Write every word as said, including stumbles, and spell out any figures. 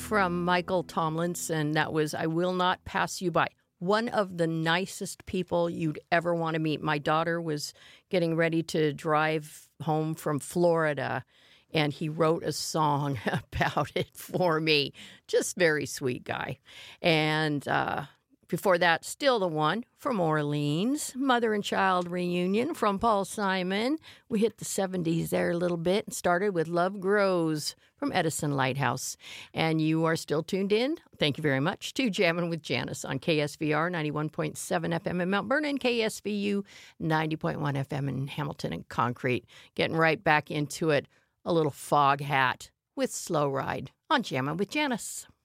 from Michael Tomlinson. That was I Will Not Pass You By. One of the nicest people you'd ever want to meet. My daughter was getting ready to drive home from Florida, and he wrote a song about it for me. Just very sweet guy. And uh, before that, Still the One from Orleans. Mother and Child Reunion from Paul Simon. We hit the seventies there a little bit and started with Love Grows from Edison Lighthouse. And you are still tuned in, thank you very much, to Jammin' with Janice on K S V R ninety-one point seven F M in Mount Vernon, K S V U ninety point one F M in Hamilton and Concrete. Getting right back into it, a little Fog Hat with Slow Ride on Jammin' with Janice.